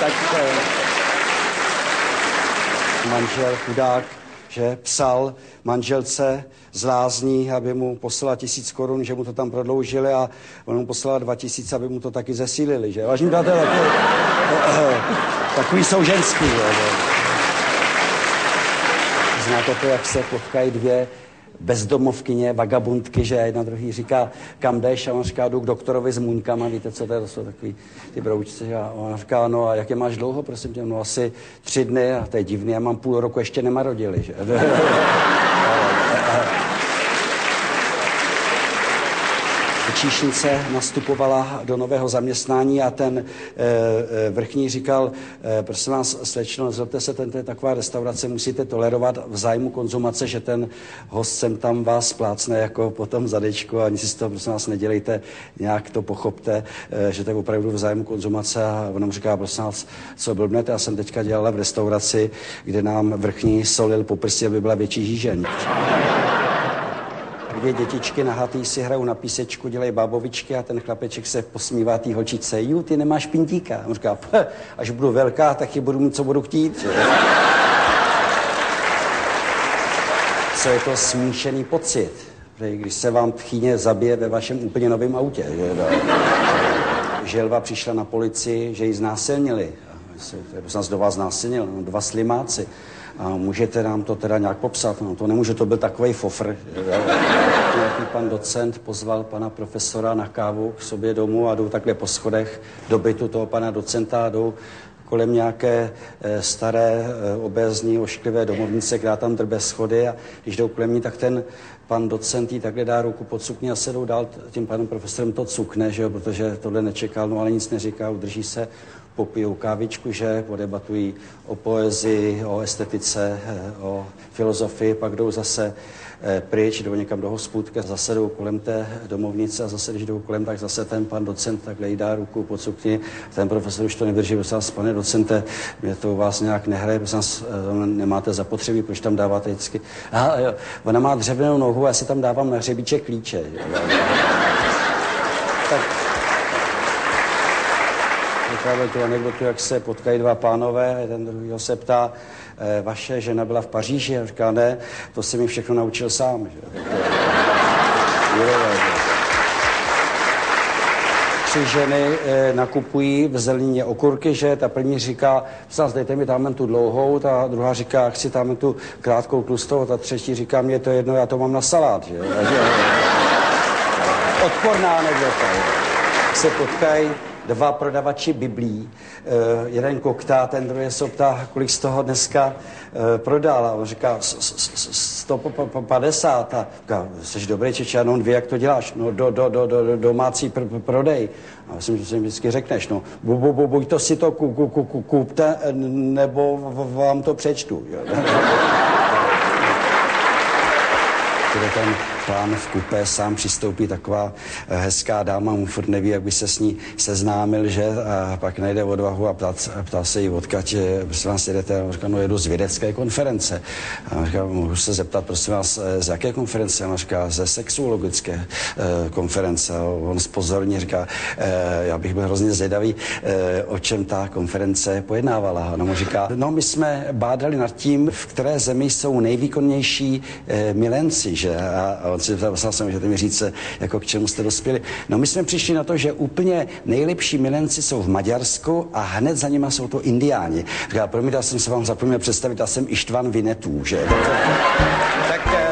tak manžel chudák, že psal manželce z lázní, aby mu poslala 1000 korun, že mu to tam prodloužili a on mu poslala 2000, aby mu to taky zesílili, že? Vážení přátelé, takový jsou ženský, že? Znáte to, jak se potkají dvě bezdomovkyně, vagabundky, že jedna druhý říká, kam jdeš? A on říká, jdu k doktorovi s muňkama, víte, co to je, to jsou takový ty broučci. A on říká, no a jak je máš dlouho, prosím tě? No asi 3 dny, a to je divný, já mám půl roku, ještě nemarodili, že? Číšnice nastupovala do nového zaměstnání a ten vrchní říkal, prosím vás, slečno, nezlobte se, to je taková restaurace, musíte tolerovat v zájmu konzumace, že ten host sem tam vás splácne jako potom zadečku a nic si z toho, prosím vás, nedělejte, nějak to pochopte, že to je opravdu v zájmu konzumace a on nám říká, prosím vás, co blbnete, já jsem teďka dělala v restauraci, kde nám vrchní solil po prsi, aby byla větší žížeň. 2 dětičky nahatý si hrajou na písečku, dělají bábovičky a ten chlapeček se posmívá té holčičce. Ju, ty nemáš pintíka. On říká, až budu velká, tak ji budu mít, co budu chtít. Co je to smíšený pocit, když se vám tchýně zabije ve vašem úplně novém autě. Želva přišla na policii, že ji znásilnili. Kdo vás znásilnil? 2 slimáci. A můžete nám to teda nějak popsat? No to nemůže, to byl takovej fofr. Nějaký pan docent pozval pana profesora na kávu k sobě domů a jdou takhle po schodech do bytu toho pana docenta a jdou kolem nějaké staré, obézní, ošklivé domovnice, která tam drbe schody a když jdou kolem ní, tak ten pan docent jí takhle dá ruku pod sukni a se jdou dál, tím panem profesorem to cukne, že jo, protože tohle nečekal, no ale nic neříká, udrží se, popijou kávičku, že podebatují o poezii, o estetice, o filozofii, pak jdou zase pryč, jdou někam do hospůdky, zase jdou kolem té domovnice a zase, když jdou kolem, tak zase ten pan docent takhle jí dá ruku pod sukni. Ten profesor už to nevydrží, prosím vás, pane docente, mě to u vás nějak nehraje, prosím vás, nemáte zapotřebí, proč tam dáváte vždycky? Aha, jo, ona má dřevěnou nohu a já si tam dávám na hřebíček klíče. Tak vyprávěl tu anekdotu, jak se potkají 2 pánové, jeden druhýho se ptá, vaše žena byla v Paříži? A říká, ne, to si mi všechno naučil sám. Že? 3 ženy nakupují v zelenině okurky, že ta první říká, dejte mi tam tu dlouhou, ta druhá říká, chci tam tu krátkou tlustou, ta třetí říká, mně to jedno, já to mám na salát. Že? Odporná anekdota. Se potkají 2 prodavači biblí, jeden koktá, ten druhý se ptá, kolik z toho dneska prodal. A on říká 150. A říká, jsi dobrý Čeče, ano, 2, jak to děláš? No domácí prodej. A myslím, že si vždycky řekneš, no buď to si to kupte, nebo vám to přečtu. Ten pán v kupé sám přistoupí, taková hezká dáma, mu furt neví, jak by se s ní seznámil, že? A pak najde odvahu a ptá se jí, odkud, prosím vás, jedete? A on říká, no jedu z vědecké konference. A on říká, můžu se zeptat, prosím vás, z jaké konference? A on říká, ze sexuologické konference. A on zpozorně říká, já bych byl hrozně zvědavý, o čem ta konference pojednávala. A on mu říká, no my jsme bádali nad tím, v které zemi jsou nejvýkonnější milenci, že? A on si ptal jsem, že mi říct, jako k čemu jste dospěli. No my jsme přišli na to, že úplně nejlepší milenci jsou v Maďarsku a hned za nima jsou to Indiáni. Říká, promiň, já jsem se vám zapomněl představit, já jsem Ištvan Vinetů, že? Tak